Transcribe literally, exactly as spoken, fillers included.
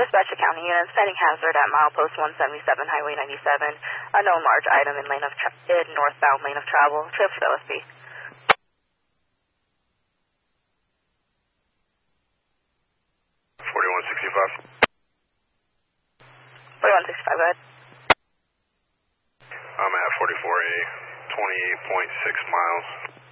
Dispatch to County units, citing hazard at milepost one seventy-seven, Highway ninety-seven. Unknown large item in lane of tra in northbound lane of travel. Transfer to L S P. forty-one sixty-five. forty-one sixty-five, go ahead. I'm at forty-four A, twenty-eight point six miles.